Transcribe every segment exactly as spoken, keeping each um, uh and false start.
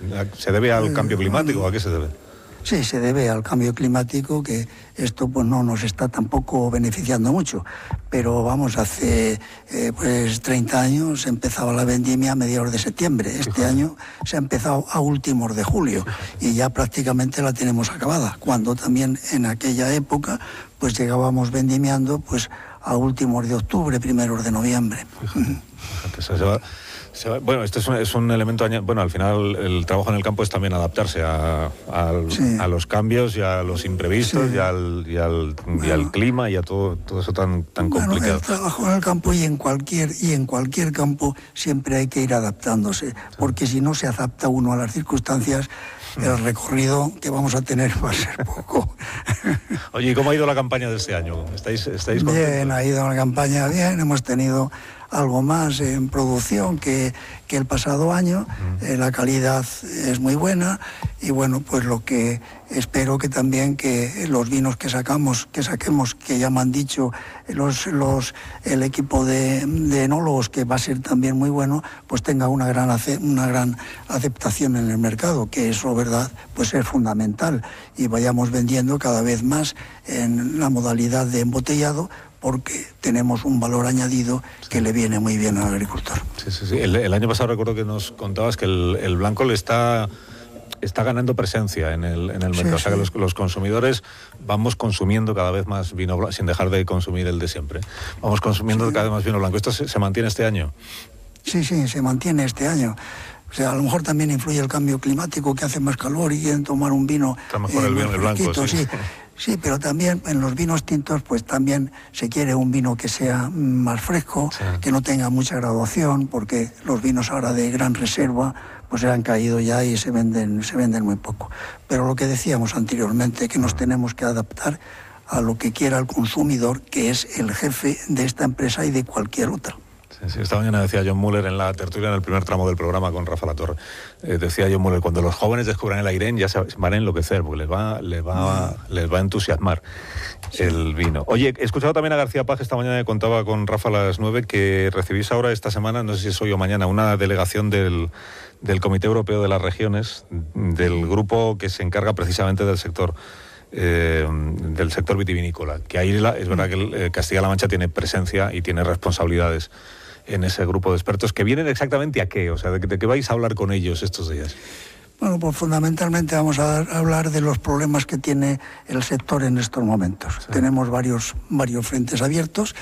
¿Se debe al cambio climático? ¿A qué se debe? Sí, se debe al cambio climático, que esto pues no nos está tampoco beneficiando mucho. Pero vamos, hace eh, pues treinta años empezaba la vendimia a mediados de septiembre. Este año se ha empezado a últimos de julio y ya prácticamente la tenemos acabada. Cuando también en aquella época pues llegábamos vendimiando pues a últimos de octubre, primeros de noviembre. Fíjate, fíjate, se va... Bueno, este es un, es un elemento, bueno, al final el trabajo en el campo es también adaptarse a, a, sí. a los cambios y a los imprevistos sí. y, al, y, al, bueno, y al clima y a todo, todo eso tan, tan bueno, complicado. El trabajo en el campo y en cualquier y en cualquier campo siempre hay que ir adaptándose, sí. porque si no se adapta uno a las circunstancias, el recorrido que vamos a tener va a ser poco. Oye, ¿y cómo ha ido la campaña de este año? ¿Estáis, estáis contentos? Bien, ha ido la campaña bien, hemos tenido algo más en producción que, que el pasado año, mm. eh, la calidad es muy buena y bueno, pues lo que espero que también que los vinos que sacamos, que saquemos, que ya me han dicho los, los, el equipo de, de enólogos, que va a ser también muy bueno, pues tenga una gran, una gran aceptación en el mercado, que eso, verdad, pues es fundamental, y vayamos vendiendo cada vez más en la modalidad de embotellado, porque tenemos un valor añadido que sí. le viene muy bien al agricultor. Sí, sí, sí. El, el año pasado recuerdo que nos contabas que el, el blanco le está, está ganando presencia en el, en el mercado. Sí, o sea, sí. que los, los consumidores vamos consumiendo cada vez más vino blanco, sin dejar de consumir el de siempre. Vamos consumiendo sí. cada vez más vino blanco. ¿Esto se, se mantiene este año? Sí, sí, se mantiene este año. O sea, a lo mejor también influye el cambio climático, que hace más calor y quieren tomar un vino... Está mejor eh, el vino el blanco, sí. sí. Sí, pero también en los vinos tintos pues también se quiere un vino que sea más fresco, sí. que no tenga mucha graduación, porque los vinos ahora de gran reserva pues se han caído ya y se venden, se venden muy poco. Pero lo que decíamos anteriormente, que nos tenemos que adaptar a lo que quiera el consumidor, que es el jefe de esta empresa y de cualquier otra. Sí, sí, esta mañana decía John Muller en la tertulia, en el primer tramo del programa con Rafa Latorre, eh, decía John Muller, cuando los jóvenes descubran el Airén ya se van a enloquecer, porque les va, les va, mm. les va a entusiasmar sí. el vino. Oye, he escuchado también a García Page esta mañana, que contaba con Rafa a las nueve, que recibís ahora esta semana, no sé si es hoy o mañana, una delegación del, del Comité Europeo de las Regiones, del grupo que se encarga precisamente del sector Eh, del sector vitivinícola, que ahí la, es verdad que eh, Castilla-La Mancha tiene presencia y tiene responsabilidades en ese grupo de expertos, que vienen exactamente a qué, o sea, de, de qué vais a hablar con ellos estos días. Bueno, pues fundamentalmente vamos a hablar de los problemas que tiene el sector en estos momentos. Sí. Tenemos varios, varios frentes abiertos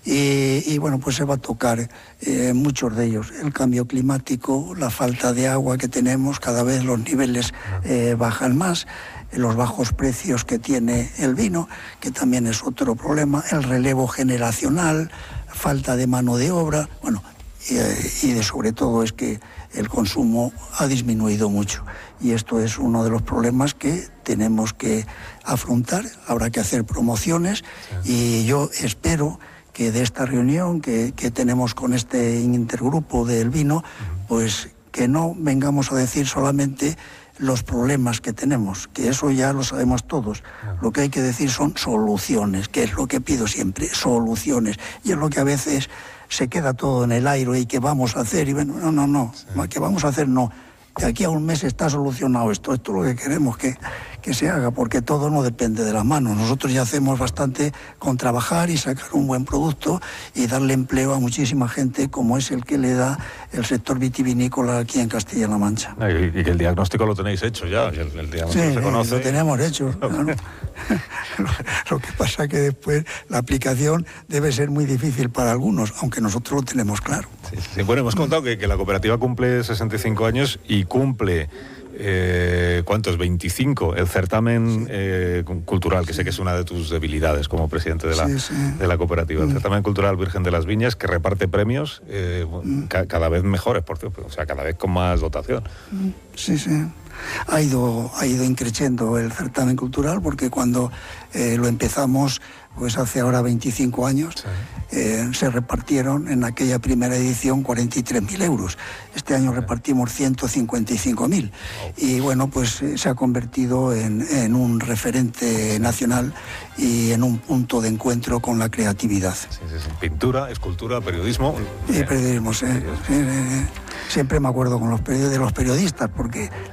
y, y bueno, pues se va a tocar eh, muchos de ellos. El cambio climático, la falta de agua que tenemos, cada vez los niveles eh, bajan más, los bajos precios que tiene el vino, que también es otro problema, el relevo generacional, falta de mano de obra, bueno, y, y de sobre todo es que el consumo ha disminuido mucho y esto es uno de los problemas que tenemos que afrontar. Habrá que hacer promociones y yo espero que de esta reunión que, que tenemos con este intergrupo del vino, pues que no vengamos a decir solamente los problemas que tenemos, que eso ya lo sabemos todos. Lo que hay que decir son soluciones, que es lo que pido siempre, soluciones. Y es lo que a veces se queda todo en el aire y que vamos a hacer, y bueno, no, no, no, sí. que vamos a hacer no. De aquí a un mes está solucionado esto, esto es lo que queremos que, que se haga, porque todo no depende de las manos. Nosotros ya hacemos bastante con trabajar y sacar un buen producto y darle empleo a muchísima gente, como es el que le da el sector vitivinícola aquí en Castilla-La Mancha. Y, y que el diagnóstico lo tenéis hecho ya, el, el diagnóstico sí, se conoce. Lo tenemos hecho. Claro. lo, lo que pasa que después la aplicación debe ser muy difícil para algunos, aunque nosotros lo tenemos claro. Sí, sí. Bueno, hemos contado que, que la cooperativa cumple sesenta y cinco años y cumple, eh, ¿cuántos? veinticinco, el certamen sí. eh, cultural, que sí. sé que es una de tus debilidades como presidente de la, sí, sí. de la cooperativa. El mm. certamen cultural Virgen de las Viñas, que reparte premios eh, mm. ca cada vez mejores, por cierto, o sea, cada vez con más dotación. Sí, sí. Ha ido, ha ido increciendo el certamen cultural, porque cuando eh, lo empezamos, pues hace ahora veinticinco años, sí. eh, se repartieron en aquella primera edición cuarenta y tres mil euros. Este año sí. repartimos ciento cincuenta y cinco mil. Wow. Y bueno, pues eh, se ha convertido en, en un referente nacional y en un punto de encuentro con la creatividad. Sí, sí, sí. Pintura, escultura, periodismo. Y periodismo, sí. Sí, sí, sí. Siempre me acuerdo con los de los periodistas, porque